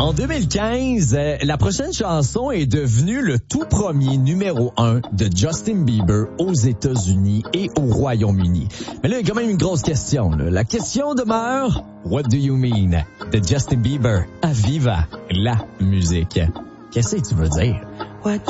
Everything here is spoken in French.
En 2015, la prochaine chanson est devenue le tout premier numéro 1 de Justin Bieber aux États-Unis et au Royaume-Uni. Mais là, il y a quand même une grosse question. Là. La question demeure, What do you mean? De Justin Bieber à Viva la musique. Qu'est-ce que tu veux dire? What